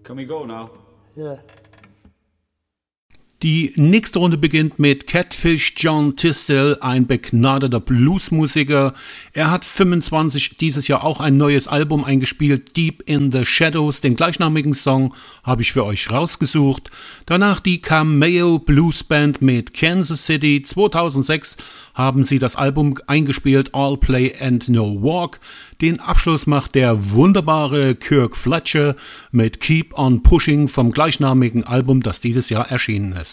Can we go now? Yeah. Die nächste Runde beginnt mit Catfish John Tisdale, ein begnadeter Bluesmusiker. Er hat 25 dieses Jahr auch ein neues Album eingespielt, Deep in the Shadows. Den gleichnamigen Song habe ich für euch rausgesucht. Danach die Cameo Blues Band mit Kansas City. 2006 haben sie das Album eingespielt, All Play and No Walk. Den Abschluss macht der wunderbare Kirk Fletcher mit Keep on Pushing vom gleichnamigen Album, das dieses Jahr erschienen ist.